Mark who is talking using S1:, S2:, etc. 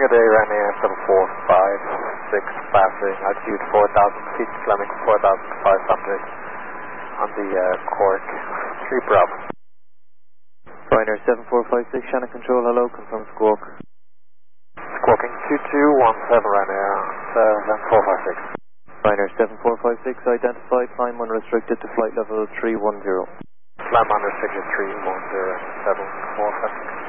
S1: good day, Ryanair 7456, passing altitude 4,000 feet, climbing 4,500 on the Cork 3 Bravo.
S2: Ryanair 7456, Shannon Control, hello, confirm Squawk.
S1: Squawking 2217 Ryanair 7456.
S2: Ryanair 7456, identify, climb unrestricted to flight level 310.
S1: Climb unrestricted 310, 746.